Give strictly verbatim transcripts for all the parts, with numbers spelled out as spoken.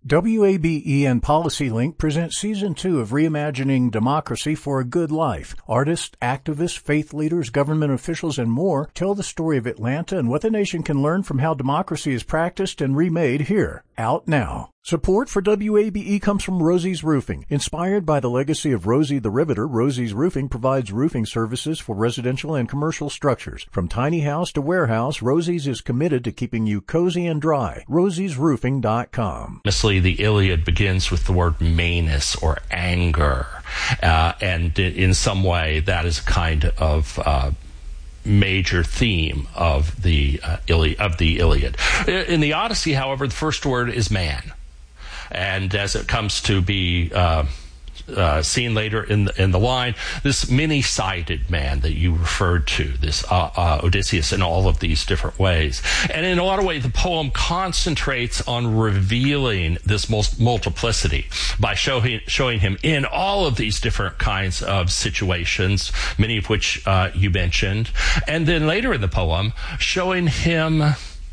W A B E and PolicyLink present Season two of Reimagining Democracy for a Good Life. Artists, activists, faith leaders, government officials, and more tell the story of Atlanta and what the nation can learn from how democracy is practiced and remade here. Out now. Support for W A B E comes from Rosie's Roofing. Inspired by the legacy of Rosie the Riveter, Rosie's Roofing provides roofing services for residential and commercial structures. From tiny house to warehouse, Rosie's is committed to keeping you cozy and dry. rosies roofing dot com. Honestly, the Iliad begins with the word manus, or anger. Uh, and in some way, that is a kind of uh, major theme of the, uh, Ili- of the Iliad. In the Odyssey, however, the first word is man. And as it comes to be uh, uh, seen later in the, in the line, this many-sided man that you referred to, this uh, uh, Odysseus, in all of these different ways. And in a lot of ways, the poem concentrates on revealing this most multiplicity by showing, showing him in all of these different kinds of situations, many of which uh, you mentioned. And then later in the poem, showing him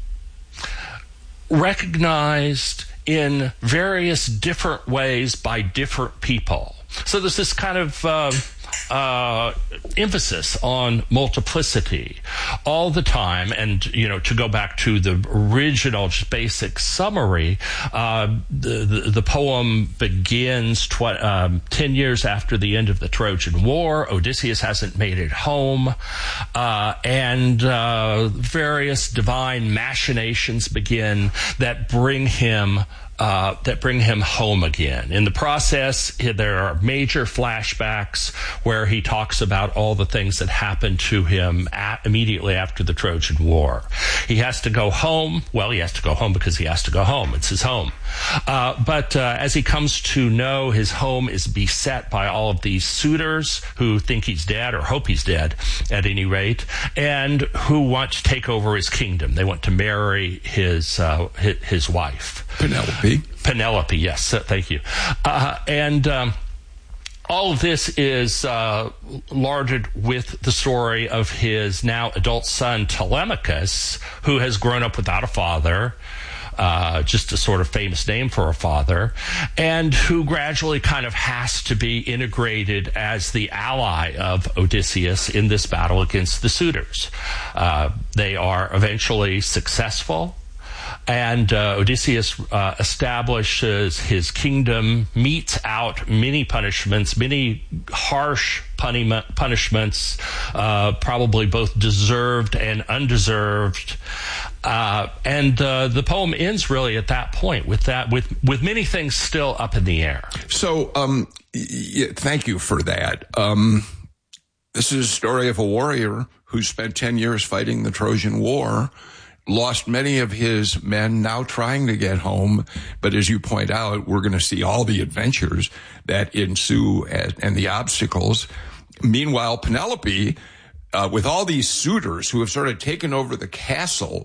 recognized in various different ways by different people. So there's this kind of uh, uh, emphasis on multiplicity all the time. And, you know, to go back to the original just basic summary, uh, the, the, the poem begins tw- um, ten years after the end of the Trojan War. Odysseus hasn't made it home, uh, and uh, various divine machinations begin that bring him Uh, that bring him home again. In the process, there are major flashbacks where he talks about all the things that happened to him at, immediately after the Trojan War. He has to go home. Well, he has to go home because he has to go home. It's his home. Uh, but uh, as he comes to know, his home is beset by all of these suitors who think he's dead, or hope he's dead at any rate, and who want to take over his kingdom. They want to marry his uh, his, his wife. Penelope. Penelope, yes, uh, thank you. Uh, and um, all of this is uh, larded with the story of his now adult son, Telemachus, who has grown up without a father, uh, just a sort of famous name for a father, and who gradually kind of has to be integrated as the ally of Odysseus in this battle against the suitors. Uh, they are eventually successful. And uh, Odysseus uh, establishes his kingdom, metes out many punishments, many harsh punishment, punishments, uh, probably both deserved and undeserved. Uh, and uh, the poem ends really at that point, with that, with with many things still up in the air. So, um, y- thank you for that. Um, this is a story of a warrior who spent ten years fighting the Trojan War, lost many of his men, now trying to get home. But as you point out, we're going to see all the adventures that ensue and, and the obstacles. Meanwhile, Penelope, uh, with all these suitors who have sort of taken over the castle,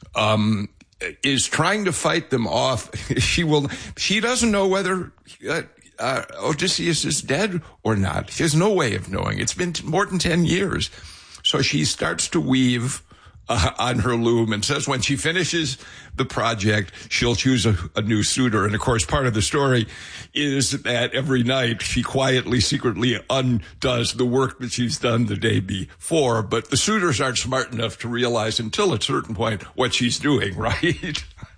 um, is trying to fight them off. She will, she doesn't know whether uh, uh, Odysseus is dead or not. She has no way of knowing. It's been t- more than ten years. So she starts to weave Uh, on her loom, and says when she finishes the project, she'll choose a, a new suitor. And of course, part of the story is that every night she quietly, secretly undoes the work that she's done the day before. But the suitors aren't smart enough to realize until a certain point what she's doing, right?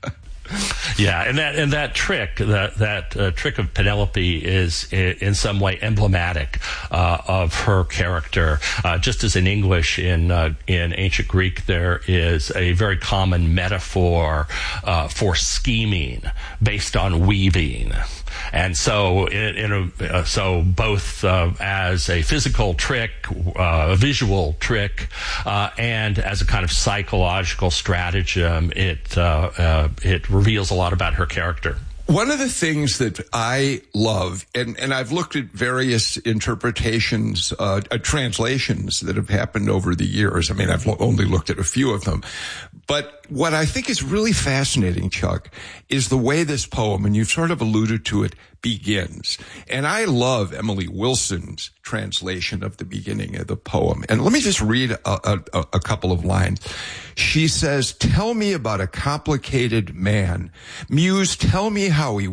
Yeah, and that and that trick, that that uh, trick of Penelope is in, in some way emblematic uh, of her character. Uh, just as in English, in uh, in ancient Greek, there is a very common metaphor uh, for scheming based on weaving. And so, in, in a, uh, so both uh, as a physical trick, uh, a visual trick, uh, and as a kind of psychological stratagem, it uh, uh, it reveals a lot about her character. One of the things that I love, and, and I've looked at various interpretations, uh, uh, translations that have happened over the years. I mean, I've lo- only looked at a few of them. But what I think is really fascinating, Chuck, is the way this poem, and you've sort of alluded to it, begins. And I love Emily Wilson's translation of the beginning of the poem. And let me just read a, a, a couple of lines. She says, "Tell me about a complicated man. Muse, tell me how he